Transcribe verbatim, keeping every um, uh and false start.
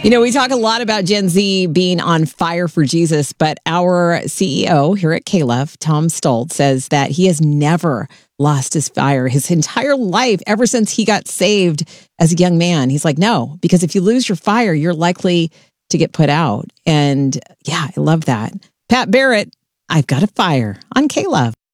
You know, we talk a lot about Gen Z being on fire for Jesus, but our C E O here at K-Love, Tom Stoltz, says that he has never lost his fire his entire life ever since he got saved as a young man. He's like, no, because if you lose your fire, you're likely to get put out. And yeah, I love that. Pat Barrett, I've got a fire on K-Love.